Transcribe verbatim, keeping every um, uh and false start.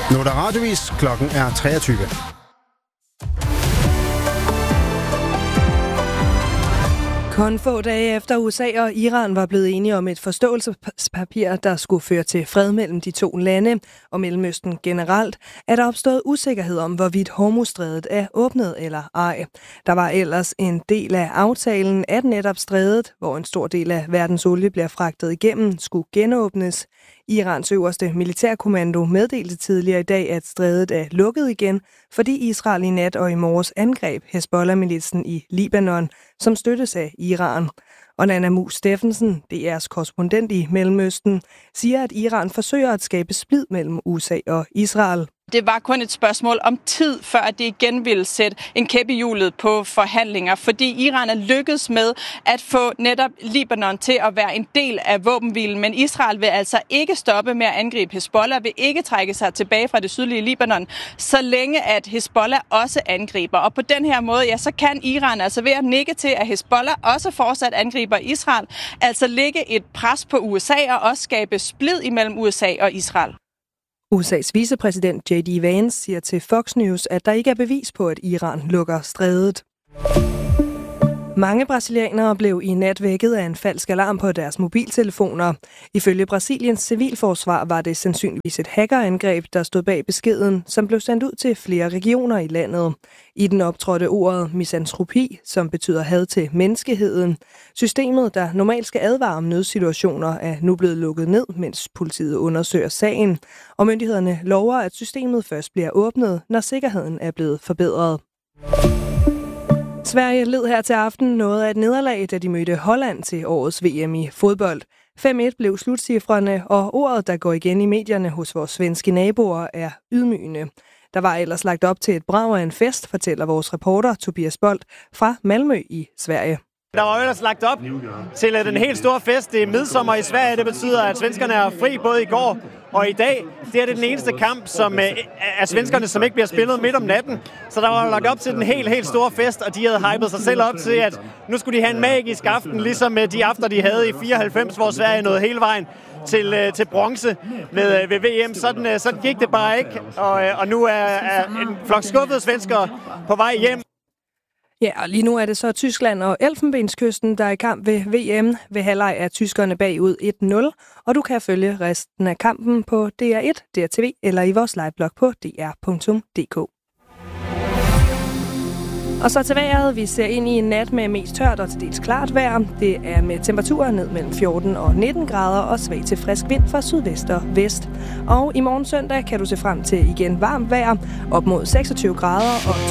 Nu er der radiovis. Klokken er treogtyve. Kun få dage efter U S A og Iran var blevet enige om et forståelsespapir, der skulle føre til fred mellem de to lande og Mellemøsten generelt, er der opstået usikkerhed om, hvorvidt Hormuzstrædet er åbnet eller ej. Der var ellers en del af aftalen, at netop strædet, hvor en stor del af verdens olie bliver fragtet igennem, skulle genåbnes. Irans øverste militærkommando meddelte tidligere i dag, at strædet er lukket igen, fordi Israel i nat og i morges angreb Hezbollah-militsen i Libanon, som støttes af Iran. Og Nana Mus Steffensen, D R's korrespondent i Mellemøsten, siger, at Iran forsøger at skabe splid mellem U S A og Israel. Det var kun et spørgsmål om tid, før det igen ville sætte en kæp i hjulet på forhandlinger, fordi Iran er lykkedes med at få netop Libanon til at være en del af våbenhvilen, men Israel vil altså ikke stoppe med at angribe Hezbollah, vil ikke trække sig tilbage fra det sydlige Libanon, så længe at Hezbollah også angriber. Og på den her måde, ja, så kan Iran altså ved at nikke til, at Hezbollah også fortsat angriber Israel, altså lægge et pres på U S A og også skabe splid imellem U S A og Israel. U S A's vicepræsident J D Vance siger til Fox News, at der ikke er bevis på, at Iran lukker strædet. Mange brasilianere blev i nat vækket af en falsk alarm på deres mobiltelefoner. Ifølge Brasiliens civilforsvar var det sandsynligvis et hackerangreb, der stod bag beskeden, som blev sendt ud til flere regioner i landet. I den optrådte ordet misantropi, som betyder had til menneskeheden. Systemet, der normalt skal advare om nødsituationer, er nu blevet lukket ned, mens politiet undersøger sagen. Og myndighederne lover, at systemet først bliver åbnet, når sikkerheden er blevet forbedret. Sverige led her til aften noget af et nederlag, da de mødte Holland til årets V M i fodbold. fem et blev slutcifrene, og ordet, der går igen i medierne hos vores svenske naboer, er ydmygende. Der var ellers lagt op til et brag af en fest, fortæller vores reporter Tobias Bolt fra Malmø i Sverige. Der var ellers lagt op til den helt store fest. Det er midsommer i Sverige. Det betyder, at svenskerne er fri både i går og i dag. Det er den eneste kamp som er svenskerne, som ikke bliver spillet midt om natten. Så der var lagt op til den helt, helt store fest, og de havde hypet sig selv op til, at nu skulle de have en magisk aften, ligesom de aftener, de havde i fireoghalvfems, hvor Sverige nåede hele vejen til, til bronze ved, ved V M. Sådan, sådan gik det bare ikke, og, og nu er, er en flok skuffede svenskere på vej hjem. Ja, og lige nu er det så Tyskland og Elfenbenskysten, der er i kamp ved V M. Ved halvleg er tyskerne bagud et nul, og du kan følge resten af kampen på D R et, D R T V eller i vores liveblog på d r punktum d k. Og så til vejret. Vi ser ind i en nat med mest tørt og til dels klart vejr. Det er med temperaturer ned mellem fjorten og nitten grader og svag til frisk vind fra sydvest og vest. Og i morgen søndag kan du se frem til igen varmt vejr op mod seksogtyve grader og